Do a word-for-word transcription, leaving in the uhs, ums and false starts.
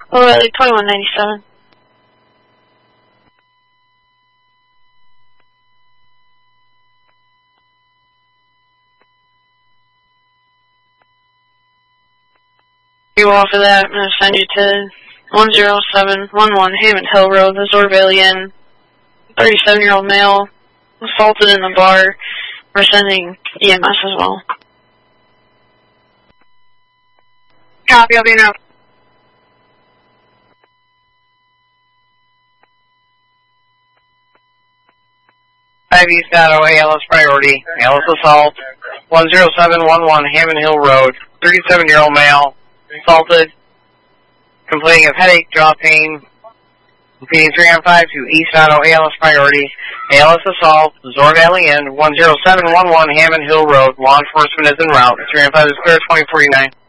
Oh, like twenty-one ninety-seven. You off of that, I'm going to send you to one zero seven one one Hammond Hill Road, the Zorvalian, thirty-seven-year-old male, assaulted in the bar. We're sending E M S as well. Copy, I'll be now. five East Shadow, A L S priority, A L S assault, one zero seven one one Hammond Hill Road, thirty-seven-year-old male, assaulted, complaining of headache, jaw pain, repeating three on five to East Shadow, A L S priority, A L S assault, Zorvalian, one zero seven one one Hammond Hill Road, law enforcement is en route, three on five is clear, twenty forty-nine.